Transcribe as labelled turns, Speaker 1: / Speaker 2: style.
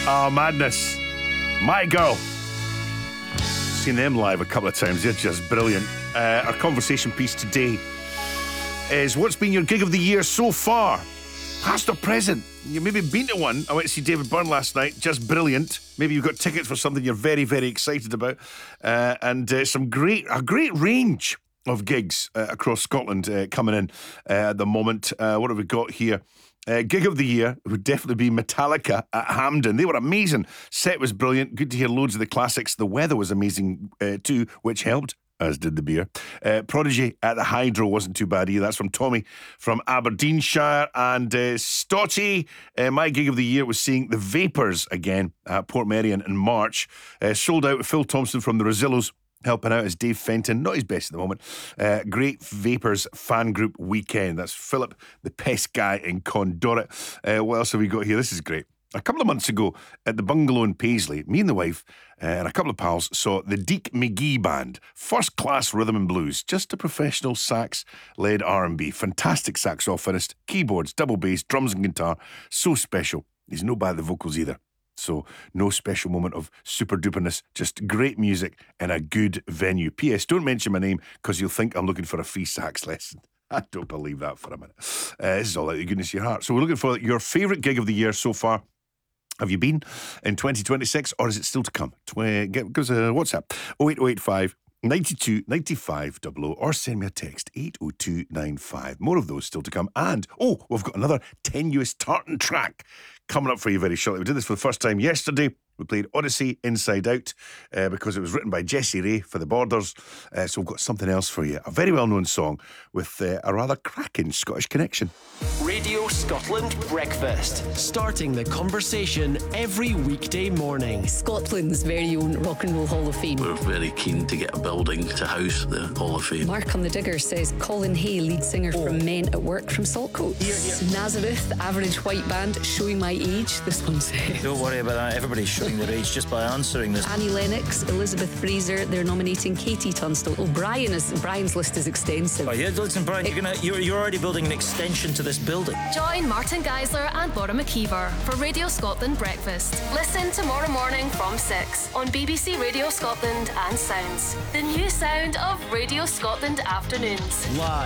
Speaker 1: Oh, madness. My Girl. Seen them live a couple of times. They're just brilliant. Our conversation piece today is what's been your gig of the year so far? Past or present? You maybe been to one. I went to see David Byrne last night. Just brilliant. Maybe you've got tickets for something you're very, very excited about. And a great range of gigs across Scotland coming in at the moment. What have we got here? Gig of the year would definitely be Metallica at Hampden. They were amazing. Set was brilliant. Good to hear loads of the classics. The weather was amazing too, which helped, as did the beer. Prodigy at the Hydro wasn't too bad either. That's from Tommy from Aberdeenshire. And Stotty, my gig of the year was seeing the Vapors again at Portmeirion in March. Sold out with Phil Thompson from the Rosillos helping out as Dave Fenton, not his best at the moment. Great Vapors fan group weekend. That's Philip, the pest guy in Condorit. What else have we got here? This is great. A couple of months ago at the bungalow in Paisley, me and the wife and a couple of pals saw the Deke McGee Band, first class rhythm and blues, just a professional sax-led R&B. Fantastic saxophonist, keyboards, double bass, drums and guitar. So special. He's no bad at the vocals either. So no special moment of super duperness, just great music in a good venue. P.S. Don't mention my name because you'll think I'm looking for a free sax lesson. I don't believe that for a minute. This is all out of the goodness of your heart. So we're looking for your favourite gig of the year so far. Have you been in 2026 or is it still to come? Give us a WhatsApp 08085 92 95 00 or send me a text 80295. More of those still to come. And we've got another tenuous tartan track coming up for you very shortly. We did this for the first time yesterday. We played Odyssey Inside Out because it was written by Jessie Ray for the Borders. So we've got something else for you. A very well-known song with a rather cracking Scottish connection.
Speaker 2: Radio Scotland Breakfast. Starting the conversation every weekday morning.
Speaker 3: Scotland's very own Rock and Roll Hall of Fame.
Speaker 4: We're very keen to get a building to house the Hall of Fame.
Speaker 3: Mark on the Digger says Colin Hay, lead singer from Men at Work from Saltcoats. Nazareth, average white band, showing my age. This one's
Speaker 5: Don't worry about that. Everybody's showing their age just by answering this.
Speaker 3: Annie Lennox, Elizabeth Fraser. They're nominating Katie Tunstall. Brian's list is extensive.
Speaker 5: Oh yeah, listen, Brian, you're already building an extension to this building.
Speaker 6: Join Martin Geisler and Laura McKeever for Radio Scotland Breakfast. Listen tomorrow morning from 6 on BBC Radio Scotland and Sounds. The new sound of Radio Scotland afternoons.
Speaker 2: Live